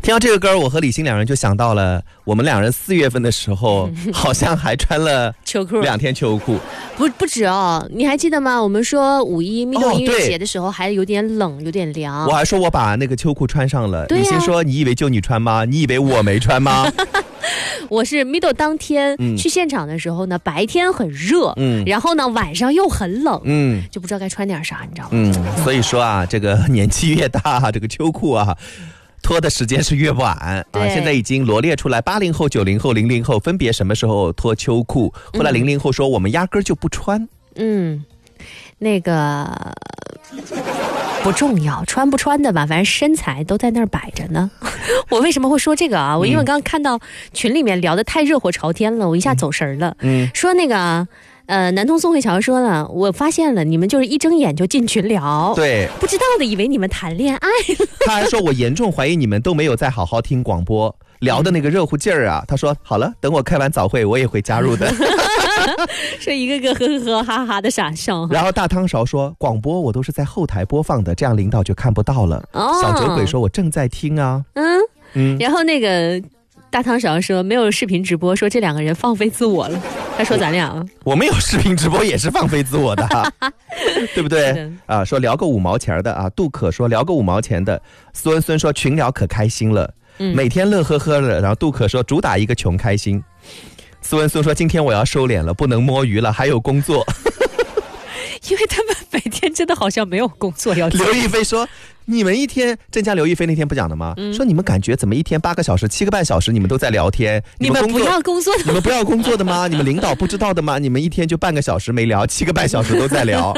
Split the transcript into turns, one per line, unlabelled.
听到这个歌，我和李欣两人就想到了我们两人4月份的时候，好像还穿了
秋裤
2天秋裤。
不止哦，你还记得吗？我们说5·1蜜豆音乐节的时候还有点冷，有点凉。
我还说我把那个秋裤穿上了，
李
欣说你以为就你穿吗？你以为我没穿吗？
我是蜜豆当天去现场的时候呢，白天很热，然后呢晚上又很冷，就不知道该穿点啥，你知道吗？
所以说啊，这个年纪越大，这个秋裤啊。脱的时间是越晚啊！现在已经罗列出来，80后、90后、00后分别什么时候脱秋裤。后来00后说我们压根儿就不穿。
那个不重要，穿不穿的吧，反正身材都在那儿摆着呢。我为什么会说这个啊？我因为刚刚看到群里面聊得太热火朝天了，我一下走神了。说那个。南通宋慧乔说了，我发现了，你们就是一睁眼就进群聊，
对，
不知道的以为你们谈恋爱了。
他还说我严重怀疑你们都没有在好好听广播聊的那个热乎劲儿啊。他说好了，等我开完早会我也会加入的。
是一个个呵呵呵哈哈的傻笑。
然后大汤勺说广播我都是在后台播放的，这样领导就看不到了。小酒鬼说我正在听啊。
然后那个大汤勺说没有视频直播，说这2个人放飞自我了。他说咱俩
我们有视频直播也是放飞自我的，对不对啊？说聊个5毛钱的啊，杜可说聊个5毛钱的，孙说群聊可开心了，每天乐呵呵的。然后杜可说主打一个穷开心。孙说今天我要收敛了，不能摸鱼了，还有工作。
因为他们每天真的好像没有工作要做。
刘亦菲说你们一天，郑家刘亦菲那天不讲的吗？说你们感觉怎么一天8个小时7个半小时你们都在聊天，
你们不要工作的，
你们不要工作的吗？你们领导不知道的吗？你们一天就半个小时没聊，7个半小时都在聊。